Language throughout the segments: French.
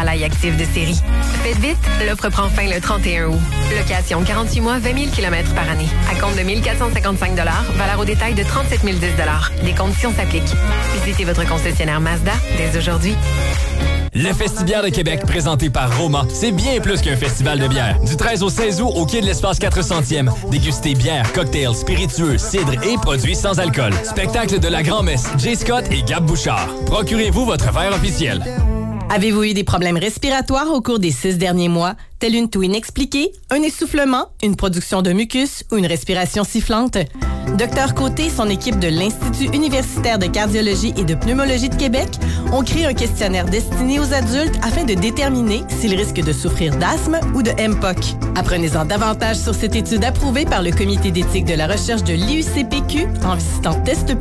Hyundai Active de série. Faites vite, l'offre prend fin le 31 août. Location 48 mois, 20 000 km par année. À compte de 1 455 $, valeur au détail de 37 010 $. Les conditions s'appliquent. Visitez votre concessionnaire Mazda dès aujourd'hui. Le Festibière de Québec, présenté par Roma, c'est bien plus qu'un festival de bière. Du 13 au 16 août, au quai de l'Espace 400e, dégustez bière, cocktails, spiritueux, cidre et produits sans alcool. Spectacle de la Grand-Messe, Jay Scott et Gab Bouchard. Procurez-vous votre verre officiel. Avez-vous eu des problèmes respiratoires au cours des 6 derniers mois, tels une toux inexpliquée, un essoufflement, une production de mucus ou une respiration sifflante? Dr Côté et son équipe de l'Institut universitaire de cardiologie et de pneumologie de Québec ont créé un questionnaire destiné aux adultes afin de déterminer s'ils risquent de souffrir d'asthme ou de MPOC. Apprenez-en davantage sur cette étude approuvée par le Comité d'éthique de la recherche de l'IUCPQ en visitant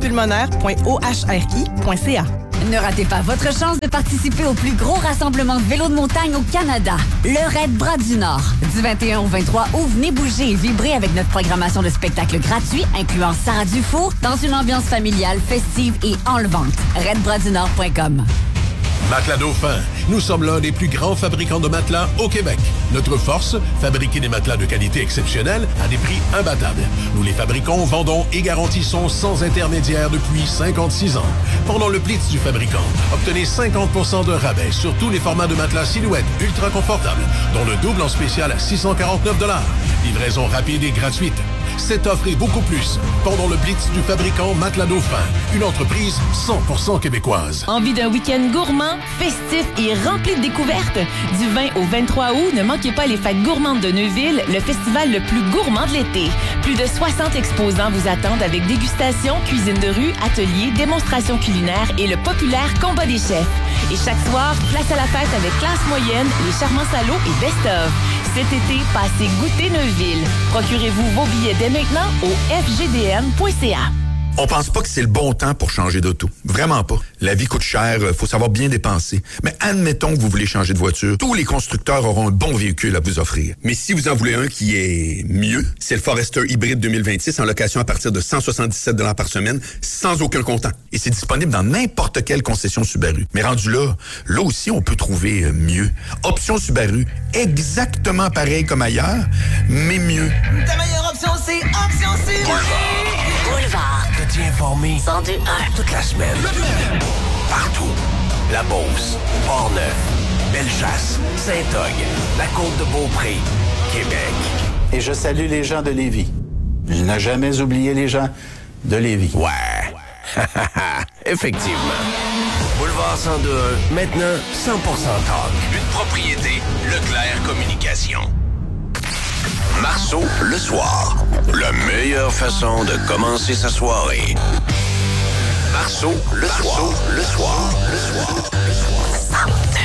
testpulmonaire.ohri.ca. Ne ratez pas votre chance de participer au plus gros rassemblement de vélos de montagne au Canada, le Raid Bras du Nord. Du 21 au 23 août, venez bouger et vibrer avec notre programmation de spectacles gratuits, incluant Sarah Dufour, dans une ambiance familiale, festive et enlevante. raidbrasdunord.com. Matelas Dauphin. Nous sommes l'un des plus grands fabricants de matelas au Québec. Notre force, fabriquer des matelas de qualité exceptionnelle à des prix imbattables. Nous les fabriquons, vendons et garantissons sans intermédiaire depuis 56 ans. Pendant le Blitz du fabricant, obtenez 50% de rabais sur tous les formats de matelas silhouette ultra confortables, dont le double en spécial à 649 $. Livraison rapide et gratuite. Cette offre et beaucoup plus pendant le Blitz du fabricant Matelas Dauphin, une entreprise 100% québécoise. Envie d'un week-end gourmand, festif et rempli de découvertes? Du 20 au 23 août, ne manquez pas les fêtes gourmandes de Neuville, le festival le plus gourmand de l'été. Plus de 60 exposants vous attendent avec dégustation, cuisine de rue, ateliers, démonstrations culinaires et le populaire combat des chefs. Et chaque soir, place à la fête avec Classe moyenne, les charmants salauds et best-of. Cet été, passez goûter Neuville. Procurez-vous vos billets dès maintenant au fgdm.ca. On pense pas que c'est le bon temps pour changer d'auto. Vraiment pas. La vie coûte cher, faut savoir bien dépenser. Mais admettons que vous voulez changer de voiture. Tous les constructeurs auront un bon véhicule à vous offrir. Mais si vous en voulez un qui est mieux, c'est le Forester Hybride 2026 en location à partir de 177 $ par semaine, sans aucun comptant. Et c'est disponible dans n'importe quelle concession Subaru. Mais rendu là aussi, on peut trouver mieux. Option Subaru, exactement pareil comme ailleurs, mais mieux. Ta meilleure option, c'est Option Subaru! Boulevard. Te tiens informé 102.1. toute la semaine. Partout. La Beauce, Port-Neuf, Bellechasse, Saint-Og, la Côte-de-Beaupré, Québec. Et je salue les gens de Lévis. Je n'ai jamais oublié les gens de Lévis. Ouais. Effectivement. Boulevard 102.1, maintenant 100% talk. Une propriété Leclerc Communication. Marceau, le soir. La meilleure façon de commencer sa soirée. Marceau, le soir. Le soir. Le soir. Le soir.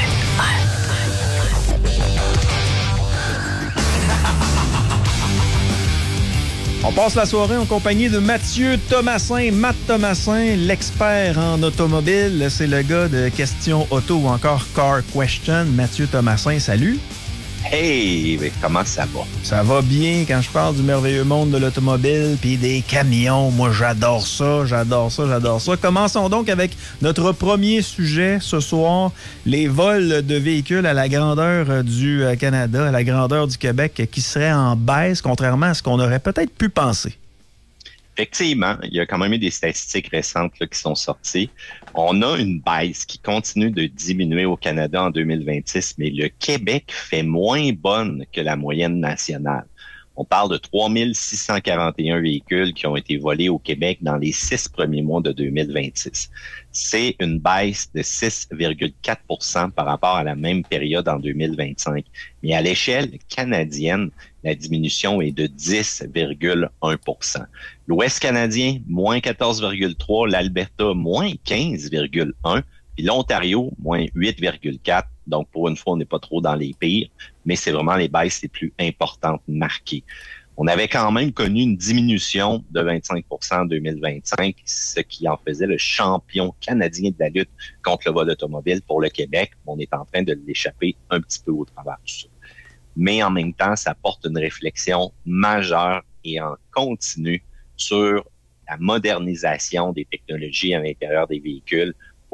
On passe la soirée en compagnie de Mathieu Thomasin. Matt Thomasin, l'expert en automobile. C'est le gars de Questions Auto ou encore Car Question. Mathieu Thomasin, salut. Hey, mais comment ça va? Ça va bien quand je parle du merveilleux monde de l'automobile puis des camions. Moi, j'adore ça. Commençons donc avec notre premier sujet ce soir, les vols de véhicules à la grandeur du Canada, à la grandeur du Québec, qui seraient en baisse, contrairement à ce qu'on aurait peut-être pu penser. Effectivement, il y a quand même eu des statistiques récentes là, qui sont sorties. On a une baisse qui continue de diminuer au Canada en 2026, mais le Québec fait moins bonne que la moyenne nationale. On parle de 3641 véhicules qui ont été volés au Québec dans les 6 premiers mois de 2026. C'est une baisse de 6,4 % par rapport à la même période en 2025. Mais à l'échelle canadienne, la diminution est de 10,1 %. L'Ouest canadien, moins 14,3 %, l'Alberta, moins 15,1 %, puis l'Ontario, moins 8,4 %. Donc, pour une fois, on n'est pas trop dans les pires, mais c'est vraiment les baisses les plus importantes marquées. On avait quand même connu une diminution de 25 % en 2025, ce qui en faisait le champion canadien de la lutte contre le vol automobile pour le Québec. On est en train de l'échapper un petit peu au travers de tout ça. Mais en même temps, ça porte une réflexion majeure et en continu sur la modernisation des technologies à l'intérieur des véhicules,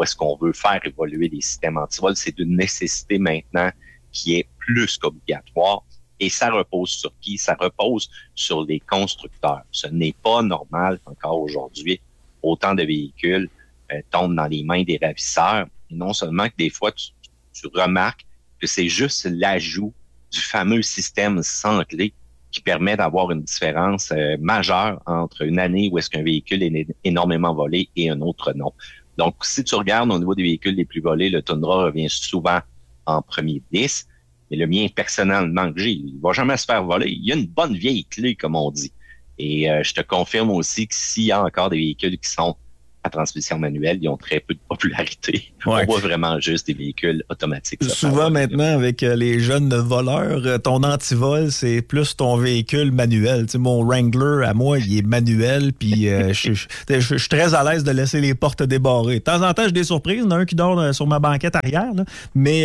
où est-ce qu'on veut faire évoluer les systèmes antivol. C'est une nécessité maintenant qui est plus qu'obligatoire. Et ça repose sur qui? Ça repose sur les constructeurs. Ce n'est pas normal qu'encore aujourd'hui, autant de véhicules tombent dans les mains des ravisseurs. Et non seulement que des fois, tu remarques que c'est juste l'ajout du fameux système sans clé qui permet d'avoir une différence majeure entre une année où est-ce qu'un véhicule est énormément volé et un autre non. Donc, si tu regardes au niveau des véhicules les plus volés, le Tundra revient souvent en premier 10. Mais le mien, personnellement, que j'ai, il va jamais se faire voler. Il y a une bonne vieille clé, comme on dit. Et je te confirme aussi que s'il y a encore des véhicules qui sont à transmission manuelle, ils ont très peu de popularité. Ouais. On voit vraiment juste des véhicules automatiques. Souvent maintenant, avec les jeunes voleurs, ton antivol, c'est plus ton véhicule manuel. Tu sais, mon Wrangler, à moi, il est manuel, puis je suis très à l'aise de laisser les portes débarrées. De temps en temps, j'ai des surprises. Il y en a un qui dort sur ma banquette arrière, là. Mais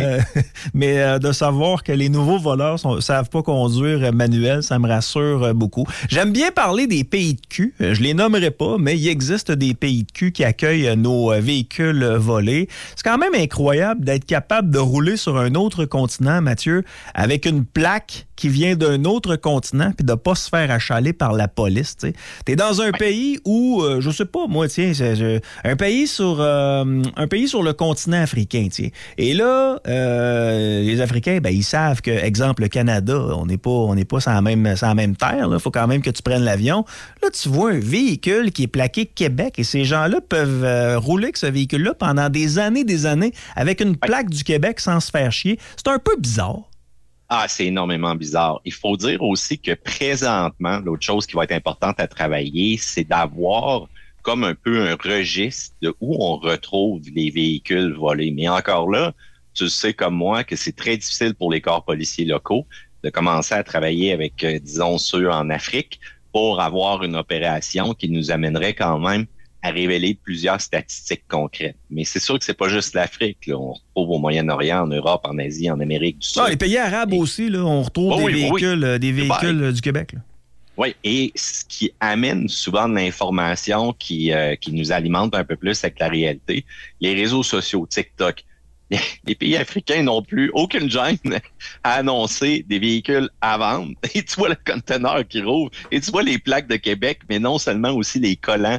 de savoir que les nouveaux voleurs savent pas conduire manuel, ça me rassure beaucoup. J'aime bien parler des pays de cul. Je les nommerai pas, mais il existe des pays de cul qui accueillent nos véhicules volés. C'est quand même incroyable d'être capable de rouler sur un autre continent, Mathieu, avec une plaque qui vient d'un autre continent puis de pas se faire achaler par la police. Tu es dans un pays où, je sais pas, moi, tiens, un pays sur le continent africain, tiens. Et là, les Africains, ben, ils savent que, exemple, le Canada, on n'est pas sur la même terre. Il faut quand même que tu prennes l'avion. Là, tu vois un véhicule qui est plaqué Québec et ces gens-là peuvent rouler avec ce véhicule-là pendant des années avec une plaque du Québec sans se faire chier. C'est un peu bizarre. Ah, c'est énormément bizarre. Il faut dire aussi que présentement, l'autre chose qui va être importante à travailler, c'est d'avoir comme un peu un registre de où on retrouve les véhicules volés. Mais encore là, tu sais comme moi que c'est très difficile pour les corps policiers locaux de commencer à travailler avec, disons, ceux en Afrique pour avoir une opération qui nous amènerait quand même à révéler plusieurs statistiques concrètes. Mais c'est sûr que c'est pas juste l'Afrique, là. On retrouve au Moyen-Orient, en Europe, en Asie, en Amérique du Sud. Ah, les pays arabes aussi, là, on retrouve des véhicules du Québec. Là. Oui, et ce qui amène souvent de l'information qui nous alimente un peu plus avec la réalité, les réseaux sociaux, TikTok. Les pays africains n'ont plus aucune gêne à annoncer des véhicules à vendre. Et tu vois le conteneur qui rouvre, et tu vois les plaques de Québec, mais non seulement aussi les collants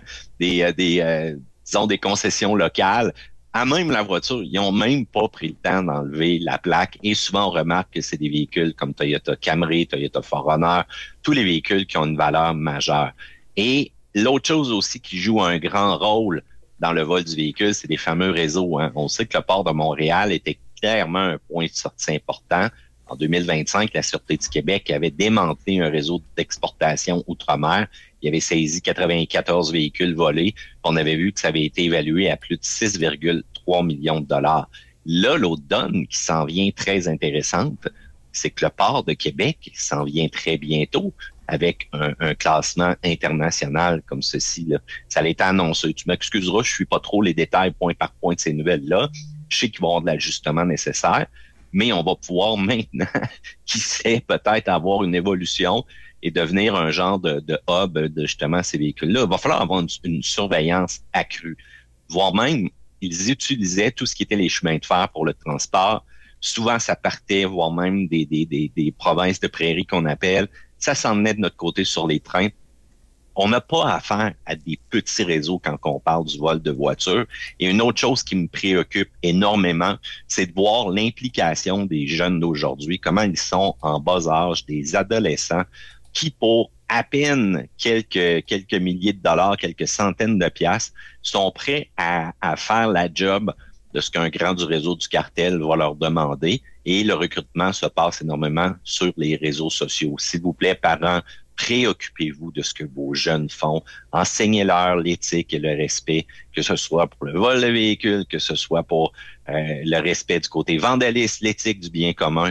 disons des concessions locales. À même la voiture, ils ont même pas pris le temps d'enlever la plaque. Et souvent, on remarque que c'est des véhicules comme Toyota Camry, Toyota 4Runner, tous les véhicules qui ont une valeur majeure. Et l'autre chose aussi qui joue un grand rôle dans le vol du véhicule, c'est les fameux réseaux. Hein. On sait que le port de Montréal était clairement un point de sortie important. En 2025, la Sûreté du Québec avait démantelé un réseau d'exportation outre-mer. Il avait saisi 94 véhicules volés. On avait vu que ça avait été évalué à plus de 6,3 millions de dollars. Là, l'autre donne qui s'en vient très intéressante, c'est que le port de Québec s'en vient très bientôt avec un classement international comme ceci, là. Ça a été annoncé. Tu m'excuseras, je suis pas trop les détails point par point de ces nouvelles-là. Je sais qu'il va y avoir de l'ajustement nécessaire, mais on va pouvoir maintenant, qui sait, peut-être avoir une évolution et devenir un genre de hub de justement ces véhicules-là. Il va falloir avoir une surveillance accrue. Voire même, ils utilisaient tout ce qui était les chemins de fer pour le transport. Souvent, ça partait, voire même des provinces de prairies qu'on appelle. Ça s'en venait de notre côté sur les trains. On n'a pas affaire à des petits réseaux quand on parle du vol de voitures. Et une autre chose qui me préoccupe énormément, c'est de voir l'implication des jeunes d'aujourd'hui, comment ils sont en bas âge, des adolescents, qui pour à peine quelques milliers de dollars, quelques centaines de piastres, sont prêts à faire la job de ce qu'un grand du réseau du cartel va leur demander. Et le recrutement se passe énormément sur les réseaux sociaux. S'il vous plaît, parents, préoccupez-vous de ce que vos jeunes font. Enseignez-leur l'éthique et le respect, que ce soit pour le vol de véhicules, que ce soit pour le respect du côté vandalisme, l'éthique du bien commun.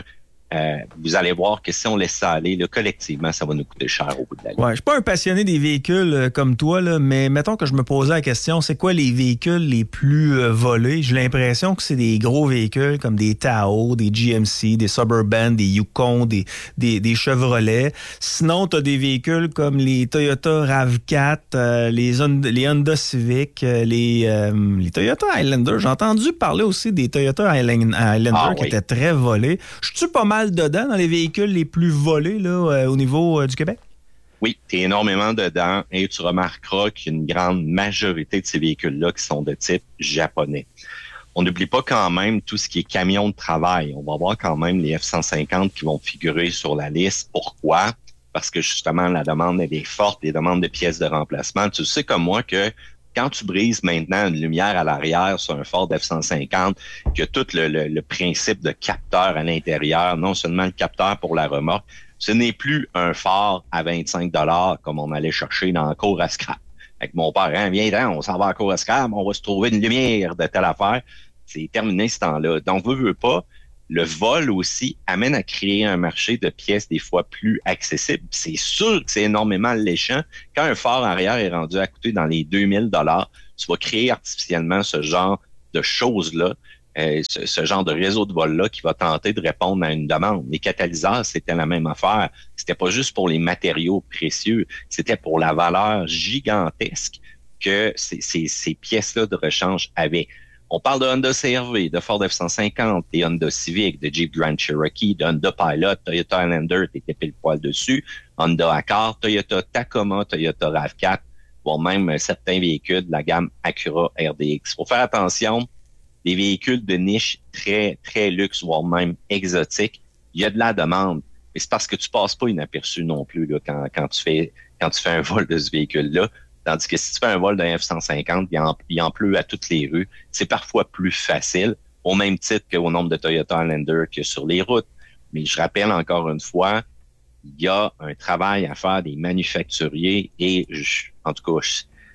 vous allez voir que si on laisse ça aller, là, collectivement, ça va nous coûter cher au bout de la ligne. Ouais, je suis pas un passionné des véhicules comme toi, là, mais mettons que je me posais la question, c'est quoi les véhicules les plus volés? J'ai l'impression que c'est des gros véhicules comme des Tahoe, des GMC, des Suburban, des Yukon, des Chevrolet. Sinon, tu as des véhicules comme les Toyota RAV4, les Honda Civic, les Toyota Highlander. J'ai entendu parler aussi des Toyota Highlander qui étaient très volés. Je suis pas mal dedans dans les véhicules les plus volés là, au niveau du Québec? Oui, tu es énormément dedans et tu remarqueras qu'il y a une grande majorité de ces véhicules-là qui sont de type japonais. On n'oublie pas quand même tout ce qui est camion de travail. On va voir quand même les F-150 qui vont figurer sur la liste. Pourquoi? Parce que justement, la demande elle est forte, les demandes de pièces de remplacement. Tu sais comme moi que quand tu brises maintenant une lumière à l'arrière sur un Ford F-150, qu'il y a tout le principe de capteur à l'intérieur, non seulement le capteur pour la remorque, ce n'est plus un phare à 25 $ comme on allait chercher dans la cour à scrap. Avec mon père, hein, viens, on s'en va à la cour à scrap, on va se trouver une lumière de telle affaire. C'est terminé ce temps-là. Donc, veut pas, le vol aussi amène à créer un marché de pièces des fois plus accessible. C'est sûr que c'est énormément alléchant. Quand un phare arrière est rendu à coûter dans les 2000 $, tu vas créer artificiellement ce genre de choses-là, ce genre de réseau de vol-là qui va tenter de répondre à une demande. Les catalyseurs, c'était la même affaire. C'était pas juste pour les matériaux précieux, c'était pour la valeur gigantesque que ces pièces-là de rechange avaient. On parle de Honda CR-V, de Ford F-150, des Honda Civic, de Jeep Grand Cherokee, de Honda Pilot, Toyota Highlander, t'étais pile poil dessus, Honda Accord, Toyota Tacoma, Toyota RAV4, voire même certains véhicules de la gamme Acura RDX. Faut faire attention, des véhicules de niche très, très luxe, voire même exotiques, il y a de la demande. Mais c'est parce que tu passes pas inaperçu non plus là, quand tu fais un vol de ce véhicule-là. Tandis que si tu fais un vol d'un F-150, il en pleut à toutes les rues. C'est parfois plus facile, au même titre qu'au nombre de Toyota Highlander que sur les routes. Mais je rappelle encore une fois, il y a un travail à faire des manufacturiers et, en tout cas,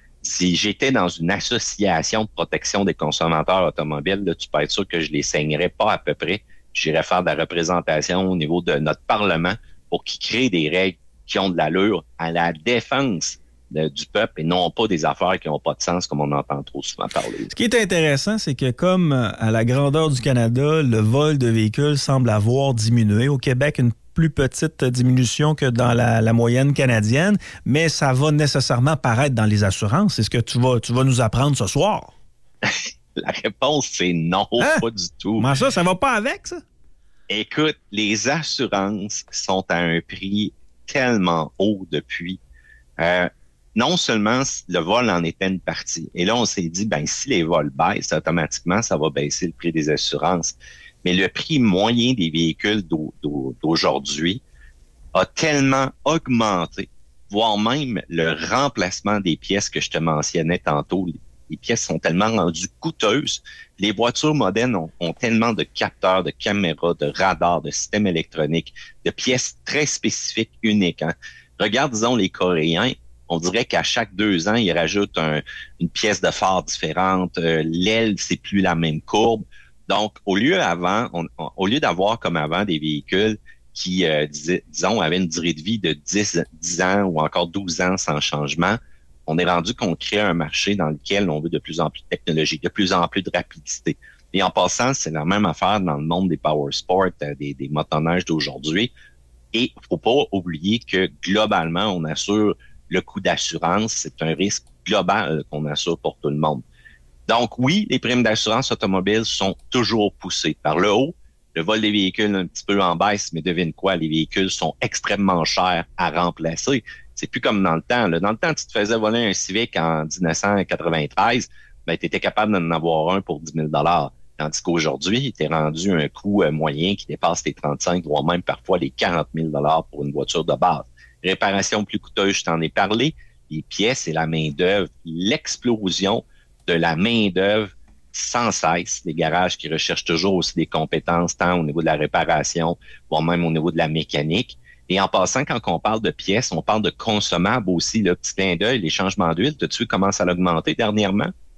si j'étais dans une association de protection des consommateurs automobiles, là, tu peux être sûr que je les saignerais pas à peu près. J'irais faire de la représentation au niveau de notre Parlement pour qu'ils créent des règles qui ont de l'allure à la défense du peuple et non pas des affaires qui n'ont pas de sens comme on entend trop souvent parler. Ce qui est intéressant, c'est que comme à la grandeur du Canada, le vol de véhicules semble avoir diminué. Au Québec, une plus petite diminution que dans la moyenne canadienne, mais ça va nécessairement paraître dans les assurances. C'est ce que tu vas nous apprendre ce soir. La réponse, c'est non, pas du tout. Comment ça va pas avec, ça? Écoute, les assurances sont à un prix tellement haut depuis. Non seulement le vol en était une partie. Et là, on s'est dit, si les vols baissent, automatiquement, ça va baisser le prix des assurances. Mais le prix moyen des véhicules d'aujourd'hui a tellement augmenté, voire même le remplacement des pièces que je te mentionnais tantôt. Les pièces sont tellement rendues coûteuses. Les voitures modernes ont tellement de capteurs, de caméras, de radars, de systèmes électroniques, de pièces très spécifiques, uniques. Hein. Regarde, disons, les Coréens. On dirait qu'à chaque 2 ans, ils rajoutent une pièce de phare différente. L'aile, c'est plus la même courbe. Donc, au lieu d'avoir comme avant des véhicules qui, disons, avaient une durée de vie de 10 ans ou encore 12 ans sans changement, on est rendu qu'on crée un marché dans lequel on veut de plus en plus de technologie, de plus en plus de rapidité. Et en passant, c'est la même affaire dans le monde des power sports, des motoneiges d'aujourd'hui. Et faut pas oublier que globalement, on assure le coût d'assurance, c'est un risque global qu'on assure pour tout le monde. Donc oui, les primes d'assurance automobile sont toujours poussées par le haut. Le vol des véhicules un petit peu en baisse, mais devine quoi, les véhicules sont extrêmement chers à remplacer. C'est plus comme dans le temps. Là. Dans le temps, tu te faisais voler un Civic en 1993, tu étais capable d'en avoir un pour 10 000 $. Tandis qu'aujourd'hui, tu es rendu un coût moyen qui dépasse les 35, voire même parfois les 40 000 $ pour une voiture de base. Réparation plus coûteuse, je t'en ai parlé. Les pièces et la main-d'œuvre, l'explosion de la main-d'œuvre sans cesse. Les garages qui recherchent toujours aussi des compétences, tant au niveau de la réparation, voire même au niveau de la mécanique. Et en passant, quand on parle de pièces, on parle de consommables aussi. Le petit clin d'œil, les changements d'huile, t'as-tu vu comment ça a augmenté dernièrement?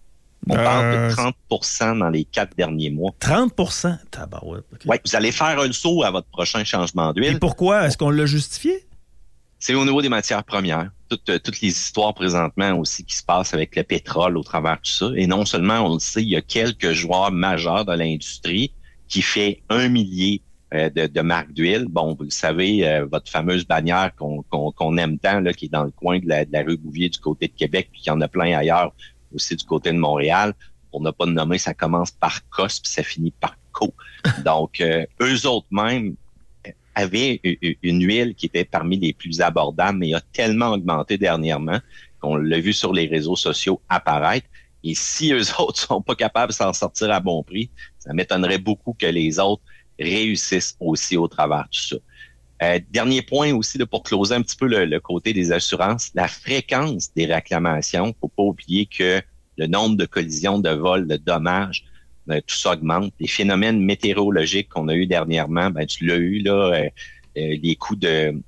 On parle de 30% dans les 4 derniers mois. 30%? Tabarouette. Okay. Oui, vous allez faire un saut à votre prochain changement d'huile. Et pourquoi? Est-ce qu'on l'a justifié? C'est au niveau des matières premières. Toutes les histoires présentement aussi qui se passent avec le pétrole au travers de tout ça. Et non seulement, on le sait, il y a quelques joueurs majeurs de l'industrie qui fait 1 millier de marques d'huile. Bon, vous le savez, votre fameuse bannière qu'on aime tant, là, qui est dans le coin de la rue Bouvier du côté de Québec, puis qu'il y en a plein ailleurs aussi du côté de Montréal. Pour ne pas le nommer, ça commence par COS, puis ça finit par CO. Donc, eux autres même avaient une huile qui était parmi les plus abordables, mais a tellement augmenté dernièrement qu'on l'a vu sur les réseaux sociaux apparaître. Et si eux autres sont pas capables de s'en sortir à bon prix, ça m'étonnerait beaucoup que les autres réussissent aussi au travers de tout ça. Dernier point aussi, là, pour closer un petit peu le côté des assurances, la fréquence des réclamations. Faut pas oublier que le nombre de collisions, de vols, de dommages, tout ça augmente. Les phénomènes météorologiques qu'on a eu dernièrement, tu l'as eu là, les coups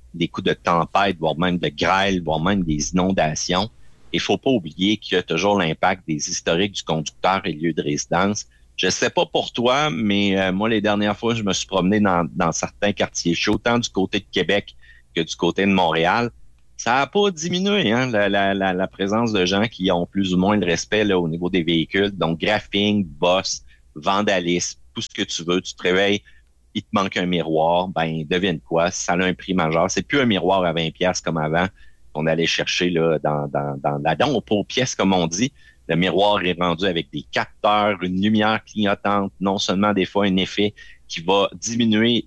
de tempête, voire même de grêle, voire même des inondations. Il faut pas oublier qu'il y a toujours l'impact des historiques du conducteur et lieu de résidence. Je sais pas pour toi, mais moi, les dernières fois, je me suis promené dans certains quartiers chauds, tant du côté de Québec que du côté de Montréal. Ça n'a pas diminué, hein, la présence de gens qui ont plus ou moins le respect là, au niveau des véhicules. Donc, graphing, boss, vandalisme, tout ce que tu veux. Tu te réveilles, il te manque un miroir. Ben, devine quoi, ça a un prix majeur. C'est plus un miroir à 20$ comme avant qu'on allait chercher là dans la dompe aux pièces, comme on dit. Le miroir est rendu avec des capteurs, une lumière clignotante, non seulement des fois un effet qui va diminuer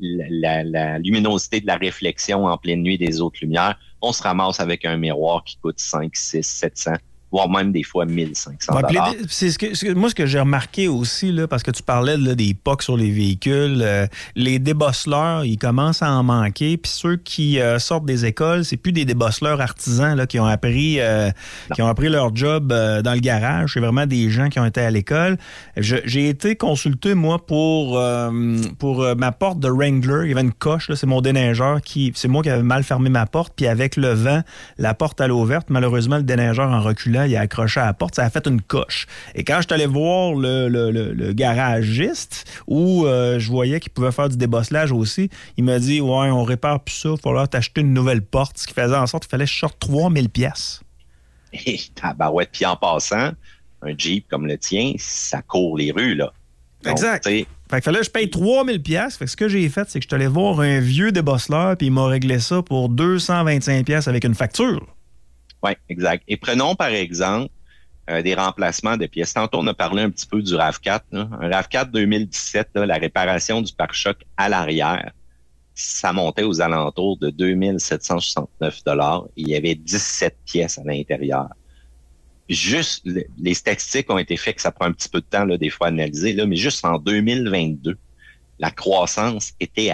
la luminosité de la réflexion en pleine nuit des autres lumières. On se ramasse avec un miroir qui coûte 5, 6, 700, voire même des fois 1500 $. C'est moi, ce que j'ai remarqué aussi, là, parce que tu parlais là, des POC sur les véhicules, les débosseleurs, ils commencent à en manquer. Puis ceux qui sortent des écoles, c'est plus des débosseleurs artisans là, qui ont appris leur job dans le garage. C'est vraiment des gens qui ont été à l'école. J'ai été consulté, moi, pour ma porte de Wrangler. Il y avait une coche, là, c'est mon déneigeur. C'est moi qui avais mal fermé ma porte. Puis avec le vent, la porte allait ouverte. Malheureusement, le déneigeur, en reculant, il a accroché à la porte, ça a fait une coche. Et quand je suis allé voir le garagiste, où je voyais qu'il pouvait faire du débosselage aussi, il m'a dit « Ouais, on répare plus ça, il va falloir t'acheter une nouvelle porte », ce qui faisait en sorte qu'il fallait que je sorte 3000$. Et tabarouette, puis en passant, un Jeep comme le tien, ça court les rues, là. Donc, exact. Fait qu'il fallait que je paye 3000$. Fait que ce que j'ai fait, c'est que je suis allé voir un vieux débosseleur, puis il m'a réglé ça pour 225$ avec une facture. Oui, exact. Et prenons par exemple des remplacements de pièces. Tantôt, on a parlé un petit peu du RAV4. Là. Un RAV4 2017, là, la réparation du pare-choc à l'arrière, ça montait aux alentours de 2769 $. Il y avait 17 pièces à l'intérieur. Juste, les statistiques ont été faites, que ça prend un petit peu de temps là, des fois à analyser, là, mais juste en 2022, la croissance était à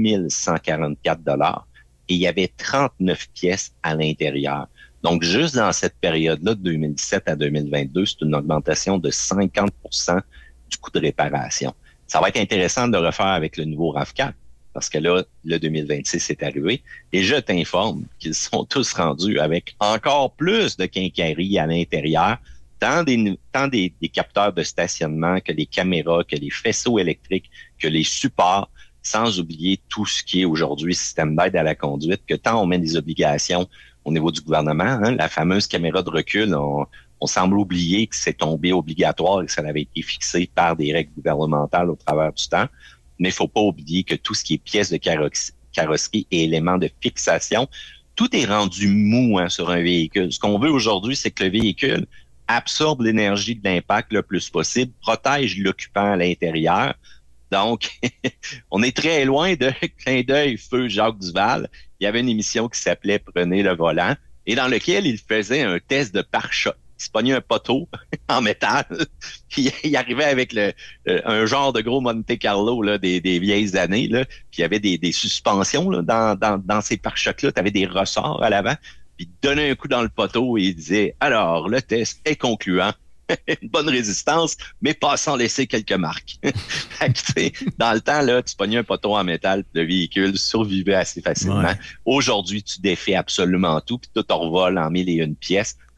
4144 $ et il y avait 39 pièces à l'intérieur. Donc, juste dans cette période-là, de 2017 à 2022, c'est une augmentation de 50% du coût de réparation. Ça va être intéressant de le refaire avec le nouveau RAV4, parce que là, le 2026 est arrivé. Et je t'informe qu'ils sont tous rendus avec encore plus de quincaillerie à l'intérieur, tant des capteurs de stationnement que les caméras, que les faisceaux électriques, que les supports, sans oublier tout ce qui est aujourd'hui système d'aide à la conduite, que tant on met des obligations au niveau du gouvernement, hein, la fameuse caméra de recul, on semble oublier que c'est tombé obligatoire et que ça avait été fixé par des règles gouvernementales au travers du temps. Mais il faut pas oublier que tout ce qui est pièces de carrosserie et éléments de fixation, tout est rendu mou hein, sur un véhicule. Ce qu'on veut aujourd'hui, c'est que le véhicule absorbe l'énergie de l'impact le plus possible, protège l'occupant à l'intérieur. Donc, on est très loin de clin d'œil feu Jacques Duval. Il y avait une émission qui s'appelait « Prenez le volant » et dans lequel il faisait un test de pare-choc. Il se pognait un poteau en métal, puis il arrivait avec un genre de gros Monte Carlo là, des vieilles années, là, puis il y avait des suspensions là, dans ces pare-chocs-là. Tu avais des ressorts à l'avant, puis il donnait un coup dans le poteau et il disait « Alors, le test est concluant. » Une bonne résistance, mais pas sans laisser quelques marques. Dans le temps, là, tu pognais un poteau en métal, le véhicule survivait assez facilement. Ouais. Aujourd'hui, tu défais absolument tout, puis tout revole en 1001 pièces.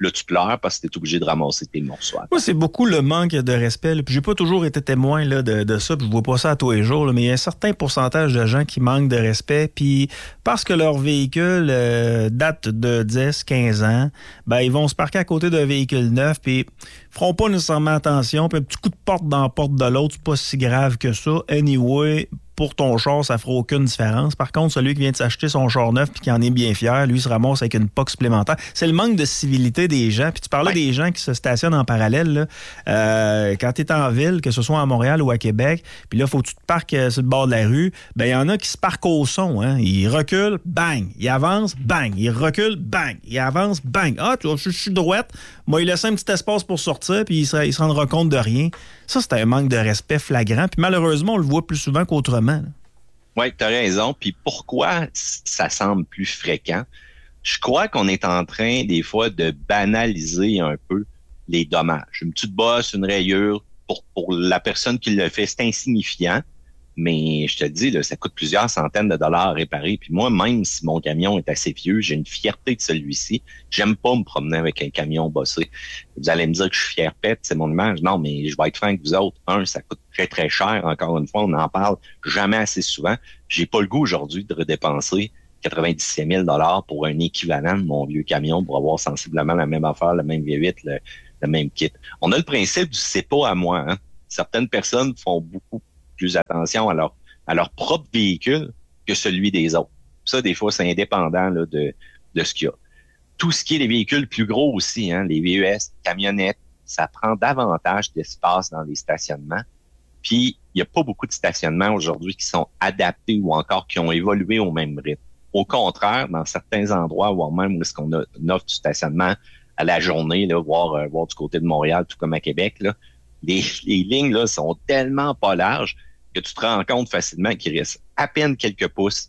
Là, tu pleures parce que tu es obligé de ramasser tes morceaux. Moi, c'est beaucoup le manque de respect. Là. Puis j'ai pas toujours été témoin là, de ça, puis je vois pas ça à tous les jours. Là, mais il y a un certain pourcentage de gens qui manquent de respect. Puis parce que leur véhicule date de 10, 15 ans, ben ils vont se parquer à côté d'un véhicule neuf, puis feront pas nécessairement attention. Puis un petit coup de porte dans la porte de l'autre, c'est pas si grave que ça. Anyway, pour ton char, ça fera aucune différence. Par contre, celui qui vient de s'acheter son char neuf puis qui en est bien fier, lui, se ramasse avec une POC supplémentaire. C'est le manque de civilité des gens. Puis tu parlais des gens qui se stationnent en parallèle. Là. Quand tu es en ville, que ce soit à Montréal ou à Québec, puis là, il faut que tu te parques sur le bord de la rue, ben il y en a qui se parquent au son. Hein. Ils reculent, bang. Ils avancent, bang. Ils reculent, bang. Ils avancent, bang. Ah, tu vois, je suis droite. Moi, il laisse un petit espace pour sortir, puis il se rendra compte de rien. Ça, c'est un manque de respect flagrant. Puis malheureusement, on le voit plus souvent qu'autrement. Oui, tu as raison. Puis pourquoi ça semble plus fréquent? Je crois qu'on est en train, des fois, de banaliser un peu les dommages. Une petite bosse, une rayure, pour la personne qui le fait, c'est insignifiant. Mais je te dis, là, ça coûte plusieurs centaines de dollars à réparer. Puis moi, même si mon camion est assez vieux, j'ai une fierté de celui-ci. J'aime pas me promener avec un camion bossé. Vous allez me dire que je suis fier pète, c'est mon image. Non, mais je vais être franc avec vous autres. Ça coûte très, très cher. Encore une fois, on en parle jamais assez souvent. J'ai pas le goût aujourd'hui de redépenser 97 000 $ pour un équivalent de mon vieux camion pour avoir sensiblement la même affaire, le même V8, le même kit. On a le principe du c'est pas à moi. Hein. Certaines personnes font beaucoup plus attention à leur propre véhicule que celui des autres. Ça, des fois, c'est indépendant là, de ce qu'il y a. Tout ce qui est les véhicules plus gros aussi, hein, les VUS, camionnettes, ça prend davantage d'espace dans les stationnements. Puis, il n'y a pas beaucoup de stationnements aujourd'hui qui sont adaptés ou encore qui ont évolué au même rythme. Au contraire, dans certains endroits, voire même où est-ce qu'on a une offre du stationnement à la journée, là, voir du côté de Montréal, tout comme à Québec, là, les lignes là sont tellement pas larges que tu te rends compte facilement qu'il reste à peine quelques pouces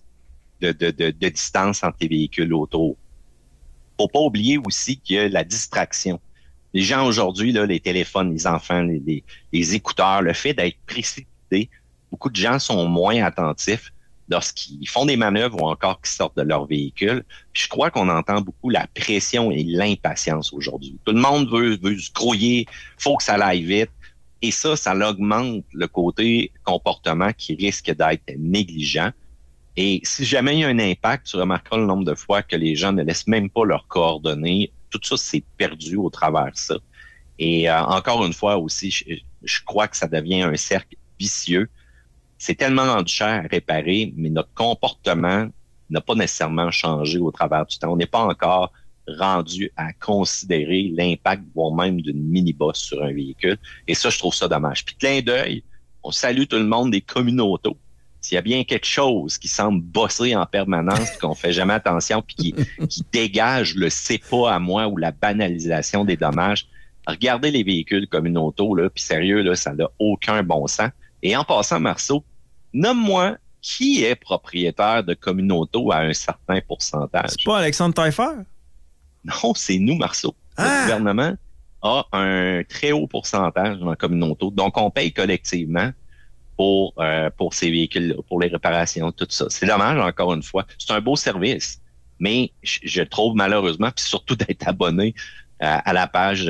de distance entre les véhicules autour. Faut pas oublier aussi qu'il y a la distraction. Les gens aujourd'hui, là, les téléphones, les enfants, les écouteurs, le fait d'être précipité, beaucoup de gens sont moins attentifs lorsqu'ils font des manœuvres ou encore qu'ils sortent de leur véhicule. Puis je crois qu'on entend beaucoup la pression et l'impatience aujourd'hui. Tout le monde veut se grouiller, faut que ça aille vite. Et ça augmente le côté comportement qui risque d'être négligent. Et si jamais il y a un impact, tu remarqueras le nombre de fois que les gens ne laissent même pas leurs coordonnées. Tout ça, c'est perdu au travers de ça. Et encore une fois aussi, je crois que ça devient un cercle vicieux. C'est tellement rendu cher à réparer, mais notre comportement n'a pas nécessairement changé au travers du temps. On n'est pas encore rendu à considérer l'impact, voire même d'une mini-bosse sur un véhicule. Et ça, je trouve ça dommage. Puis clin d'œil, on salue tout le monde des communautos. S'il y a bien quelque chose qui semble bosser en permanence, qu'on fait jamais attention, puis qui dégage le c'est pas à moi ou la banalisation des dommages, regardez les véhicules communautos, là, puis sérieux, là, ça n'a aucun bon sens. Et en passant, Marceau, nomme-moi qui est propriétaire de communautos à un certain pourcentage. C'est pas Alexandre Taillefer? Non, c'est nous, Marceau. Le gouvernement a un très haut pourcentage dans la communauté. Donc, on paye collectivement pour ces véhicules, pour les réparations, tout ça. C'est dommage, encore une fois. C'est un beau service, mais je trouve malheureusement, puis surtout d'être abonné à la page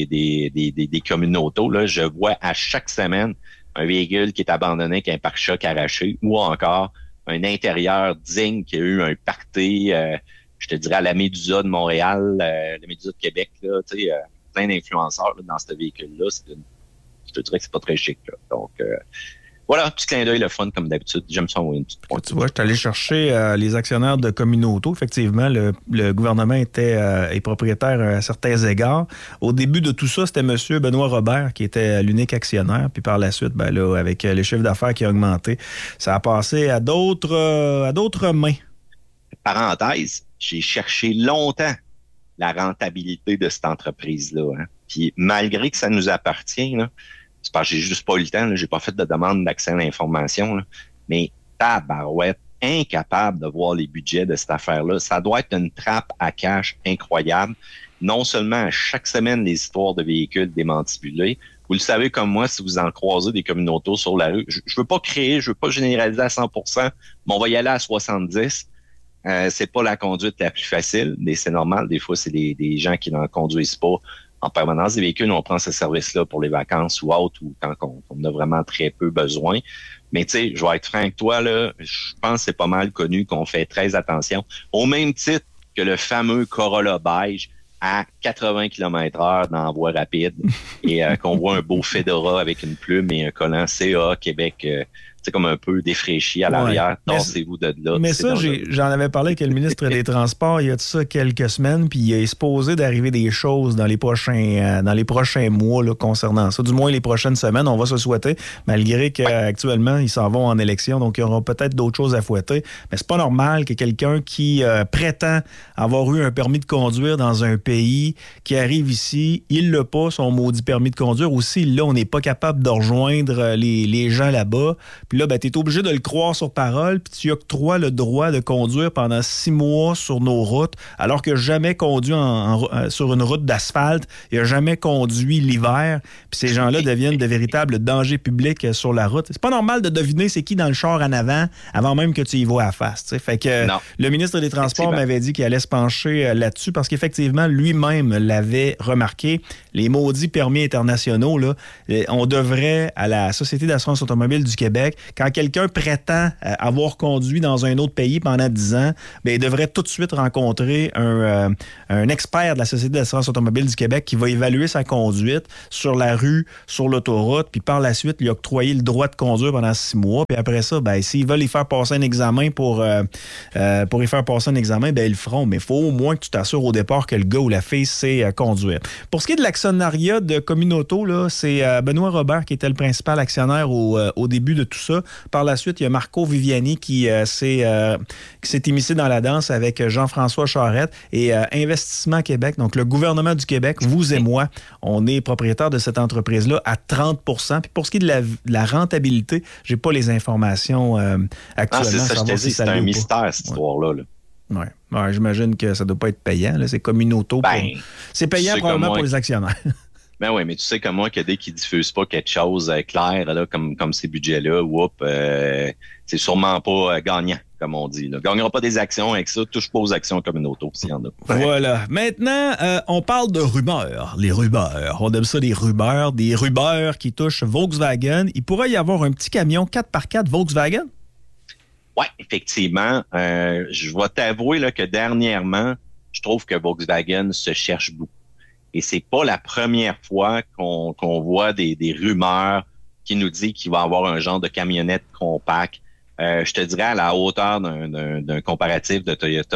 des communautés, là, je vois à chaque semaine un véhicule qui est abandonné, qui a un pare-choc arraché, ou encore un intérieur digne qui a eu un party, je te dirais à la Médusa de Montréal, la Médusa de Québec, là, tu sais, plein d'influenceurs là, dans ce véhicule-là. Je te dirais que c'est pas très chic. Là. Donc, voilà, petit clin d'œil, le fun comme d'habitude. J'aime ça envoyer une petite pointe. Tu vois, je suis allé chercher les actionnaires de Communauto. Effectivement, le gouvernement est propriétaire à certains égards. Au début de tout ça, c'était M. Benoît Robert qui était l'unique actionnaire. Puis par la suite, ben là, avec le chiffre d'affaires qui a augmenté, ça a passé à d'autres mains. Parenthèse, j'ai cherché longtemps la rentabilité de cette entreprise-là. Hein. Puis malgré que ça nous appartient, là, c'est parce que j'ai juste pas eu le temps, là, j'ai pas fait de demande d'accès à l'information, là, mais tabarouette, incapable de voir les budgets de cette affaire-là. Ça doit être une trappe à cash incroyable. Non seulement à chaque semaine, les histoires de véhicules démantibulés. Vous le savez comme moi, si vous en croisez des communautés sur la rue, je veux pas créer, je veux pas généraliser à 100%, mais on va y aller à 70%. c'est pas la conduite la plus facile, mais c'est normal. Des fois, c'est des gens qui n'en conduisent pas en permanence des véhicules. On prend ce service-là pour les vacances ou autre, ou quand on a vraiment très peu besoin. Mais tu sais, je vais être franc avec toi, là, je pense que c'est pas mal connu qu'on fait très attention. Au même titre que le fameux Corolla beige à 80 km/h dans la voie rapide et qu'on voit un beau Fedora avec une plume et un collant CA Québec, c'est comme un peu défraîchi à l'arrière. Tassez-vous de là. Mais ça, j'en avais parlé avec le ministre des Transports il y a de ça quelques semaines, puis il est supposé d'arriver des choses dans les prochains mois là, concernant ça. Du moins, les prochaines semaines, on va se souhaiter, malgré qu'actuellement, ils s'en vont en élection, donc il y aura peut-être d'autres choses à fouetter. Mais c'est pas normal que quelqu'un qui prétend avoir eu un permis de conduire dans un pays, qui arrive ici, il l'a pas, son maudit permis de conduire, aussi, là, on n'est pas capable de rejoindre les gens là-bas. Puis là, ben, tu es obligé de le croire sur parole, puis tu octroies le droit de conduire pendant 6 mois sur nos routes, alors que jamais conduit sur une route d'asphalte, il n'a jamais conduit l'hiver, puis ces gens-là deviennent de véritables dangers publics sur la route. C'est pas normal de deviner c'est qui dans le char en avant même que tu y vois à face. T'sais. Fait que le ministre des Transports m'avait dit qu'il allait se pencher là-dessus, parce qu'effectivement, lui-même l'avait remarqué, les maudits permis internationaux, là, on devrait, à la Société d'assurance automobile du Québec, quand quelqu'un prétend avoir conduit dans un autre pays pendant 10 ans, bien, il devrait tout de suite rencontrer un expert de la Société d'assurance automobile du Québec qui va évaluer sa conduite sur la rue, sur l'autoroute, puis par la suite, lui octroyer le droit de conduire pendant 6 mois. Puis après ça, bien, s'ils veulent y faire passer un examen pour y faire passer un examen, bien, ils le feront. Mais il faut au moins que tu t'assures au départ que le gars ou la fille sait conduire. Pour ce qui est de l'actionnariat de Communauto, là, c'est Benoît Robert qui était le principal actionnaire au début de tout ça. Par la suite, il y a Marco Viviani qui s'est immiscé dans la danse avec Jean-François Charette et Investissement Québec. Donc, le gouvernement du Québec, vous et moi, on est propriétaire de cette entreprise-là à 30 %. Puis pour ce qui est de la rentabilité, j'ai pas les informations actuellement. C'est ça, je te dis, c'est un mystère, cette histoire-là. Oui. Ouais, j'imagine que ça ne doit pas être payant. Là. C'est Communauto. C'est payant probablement pour les actionnaires. Ben oui, mais tu sais comme moi que dès qu'ils ne diffusent pas quelque chose clair là, comme ces budgets-là, c'est sûrement pas gagnant, comme on dit. Là. Gagnera pas des actions avec ça, touche pas aux actions Communauto s'il y en a. Voilà. Maintenant, on parle de rumeurs. Les rumeurs. On aime ça, des rumeurs qui touchent Volkswagen. Il pourrait y avoir un petit camion 4x4 Volkswagen? Oui, effectivement. Je vais t'avouer là, que dernièrement, je trouve que Volkswagen se cherche beaucoup. Et c'est pas la première fois qu'on voit des rumeurs qui nous disent qu'il va y avoir un genre de camionnette compact. Je te dirais à la hauteur d'un comparatif de